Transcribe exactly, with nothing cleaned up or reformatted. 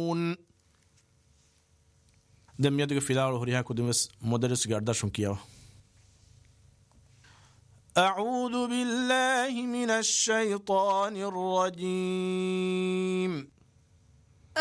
يعلمون. دم يدق في لارو هريها كدمس مدرس قرداشون كياو. أعوذ بالله من الشيطان الرجيم.